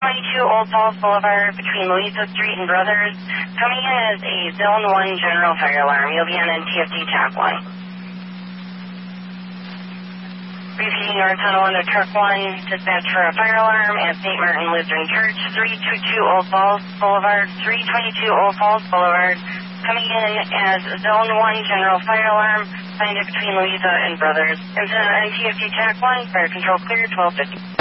Old Falls Boulevard between Louisa Street and Brothers. Coming in as a Zone 1 general fire alarm. You'll be on NTFD Tap 1. Repeating North Honolulu Truck 1, dispatch for a fire alarm at St. Martin Lutheran Church, 322 Old Falls Boulevard, 322 Old Falls Boulevard. Coming in as Zone 1 general fire alarm. Find it between Louisa and Brothers. And NTFD Tap 1, fire control clear, 1250.